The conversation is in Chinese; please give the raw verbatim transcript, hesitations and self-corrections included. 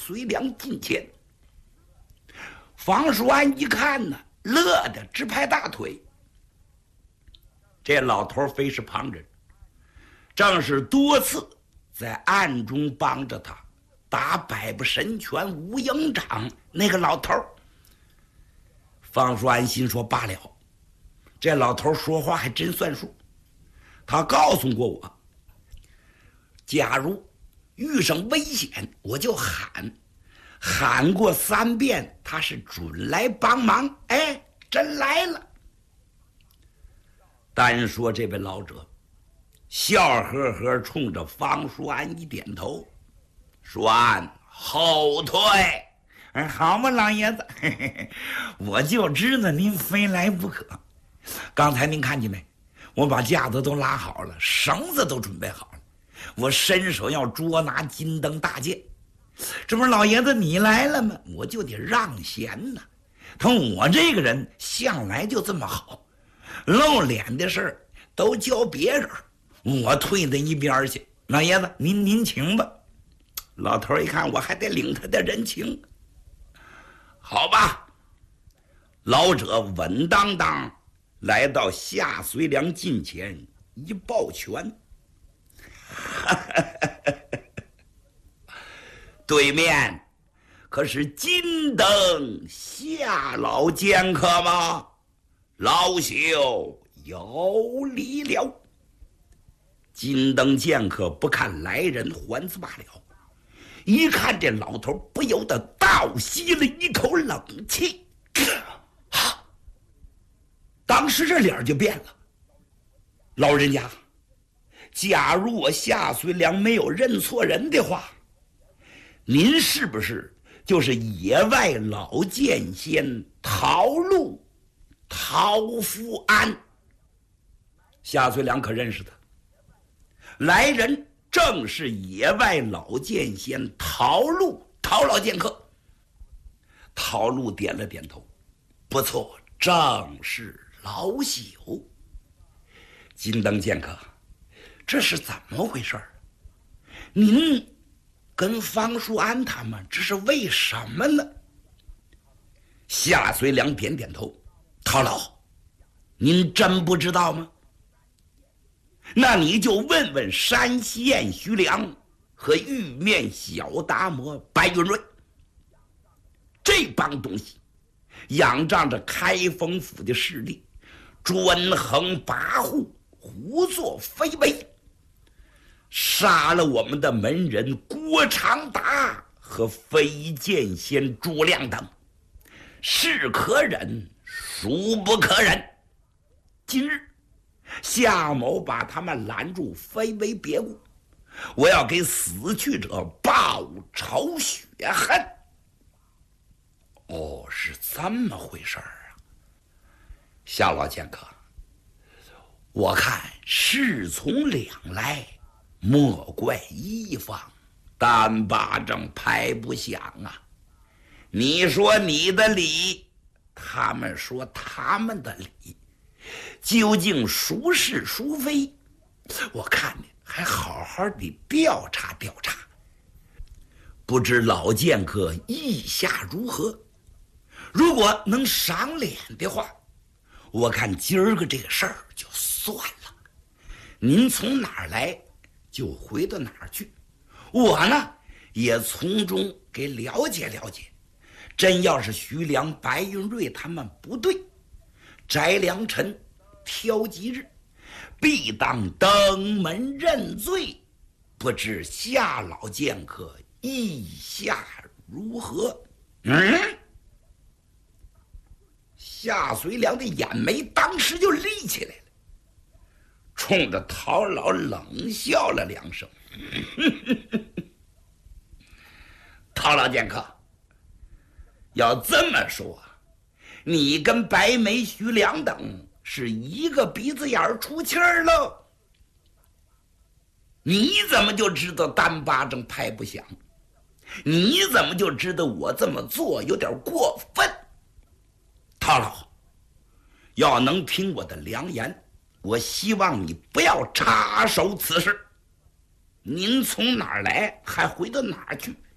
随良近前。方叔安一看呢，乐得直拍大腿。这老头非是旁人，正是多次在暗中帮着他打百步神拳无影掌那个老头。方叔安心说罢了，这老头说话还真算数。他告诉过我，假如遇上危险我就喊，喊过三遍他是准来帮忙。哎，真来了。单说这位老者笑呵呵冲着方叔安一点头，叔安后退。哎，好嘛，老爷子，嘿嘿嘿，我就知道您非来不可。刚才您看见没？我把架子都拉好了，绳子都准备好了，我伸手要捉拿金灯大剑。这不是老爷子你来了吗？我就得让贤呐。他我这个人向来就这么好，露脸的事儿都交别人，我退在一边去。老爷子您您请吧。老头一看我还得领他的人情，好吧。老者稳当当来到夏随良近前，一抱拳。对面可是金灯夏老剑客吗？老朽有礼了。金灯剑客不看来人还自罢了，一看这老头不由得倒吸了一口冷气。当时这脸就变了。老人家，假如我夏随良没有认错人的话，您是不是就是野外老剑仙陶禄陶福安？夏随良可认识他，来人正是野外老剑仙陶禄陶老剑客。陶禄点了点头，不错，正是老朽。金灯剑客，这是怎么回事？您跟方叔安他们这是为什么呢？夏随良点点头，陶老，您真不知道吗？那你就问问山西燕徐良和玉面小达摩白云瑞，这帮东西仰仗着开封府的势力，专横跋扈，胡作非为，杀了我们的门人郭长达和飞剑仙朱亮等，是可忍孰不可忍。今日夏某把他们拦住，非为别故，我要给死去者报仇雪恨。哦，是这么回事儿啊。夏老剑客，我看事从两来，莫怪一方单巴掌拍不响啊。你说你的理，他们说他们的理，究竟孰是孰非？我看呢，还好好的调查调查。不知老剑客意下如何？如果能赏脸的话，我看今儿个这个事儿就算了。您从哪儿来就回到哪儿去，我呢也从中给了解了解。真要是徐良、白云瑞他们不对，翟良辰挑吉日，必当登门认罪。不知夏老剑客意下如何？嗯。夏随良的眼眉当时就立起来了，冲着陶老冷笑了两声。陶老剑客，要这么说，你跟白眉、徐良等是一个鼻子眼出气儿喽。你怎么就知道单巴掌拍不响？你怎么就知道我这么做有点过分？陶老，要能听我的良言，我希望你不要插手此事。您从哪儿来，还回到哪儿去？